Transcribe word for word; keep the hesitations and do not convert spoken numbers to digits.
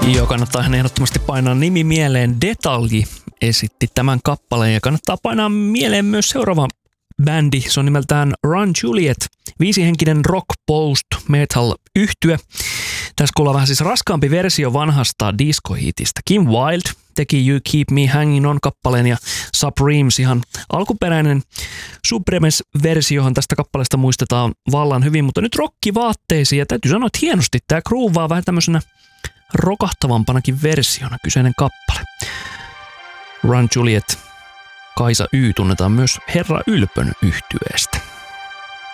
Joo, kannattaa ihan ehdottomasti painaa nimi mieleen. Detalji esitti tämän kappaleen ja kannattaa painaa mieleen myös seuraava bändi. Se on nimeltään Run Juliet, viisihenkinen rock post metal yhtye. Tässä kuullaan vähän siis raskaampi versio vanhasta disco-hitistä. Kim Wilde teki You Keep Me Hanging On -kappaleen ja Supremes ihan alkuperäinen Supremes-versiohan tästä kappaleesta muistetaan vallan hyvin, mutta nyt rockivaatteisiin ja täytyy sanoa, että hienosti tämä groovaa vähän tämmöisenä rokahtavampanakin versiona kyseinen kappale. Run Juliet, Kaisa Y tunnetaan myös Herra Ylpön yhtyeestä.